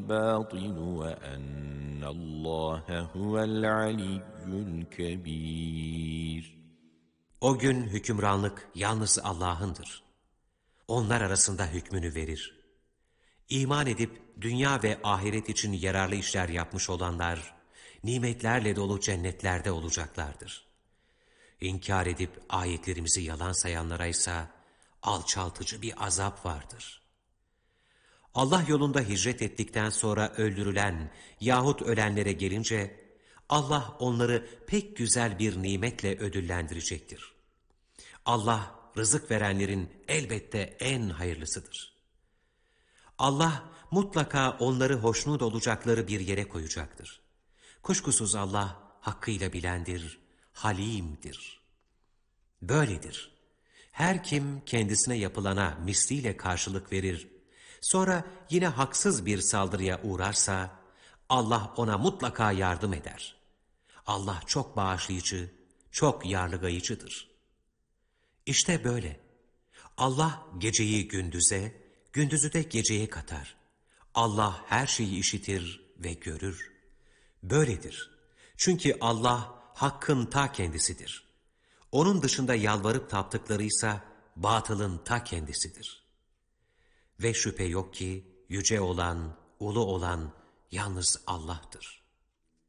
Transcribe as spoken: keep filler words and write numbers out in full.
الباطل وأن الله هو العلي الكبير. O gün hükümranlık yalnız Allah'ındır. Onlar arasında hükmünü verir. İman edip dünya ve ahiret için yararlı işler yapmış olanlar, nimetlerle dolu cennetlerde olacaklardır. İnkar edip ayetlerimizi yalan sayanlara ise alçaltıcı bir azap vardır. Allah yolunda hicret ettikten sonra öldürülen yahut ölenlere gelince, Allah onları pek güzel bir nimetle ödüllendirecektir. Allah rızık verenlerin elbette en hayırlısıdır. Allah mutlaka onları hoşnut olacakları bir yere koyacaktır. Kuşkusuz Allah hakkıyla bilendir, halimdir. Böyledir. Her kim kendisine yapılana misliyle karşılık verir, sonra yine haksız bir saldırıya uğrarsa, Allah ona mutlaka yardım eder. Allah çok bağışlayıcı, çok yarlıgayıcıdır. İşte böyle. Allah geceyi gündüze, gündüzü de geceye katar. Allah her şeyi işitir ve görür. Böyledir. Çünkü Allah hakkın ta kendisidir. Onun dışında yalvarıp taptıklarıysa batılın ta kendisidir. Ve şüphe yok ki yüce olan, ulu olan yalnız Allah'tır.